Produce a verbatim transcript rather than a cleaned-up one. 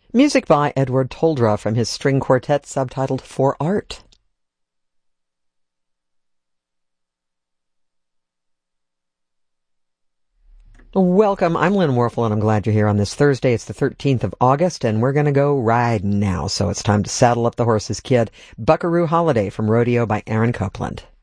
Music by Edward Toldra from his string quartet subtitled For Art. Welcome, I'm Lynn Warfel, and I'm glad you're here on this Thursday. It's the thirteenth of August, and we're going to go riding now, so it's time to saddle up the horses, kid. Buckaroo Holiday from Rodeo by Aaron Copland.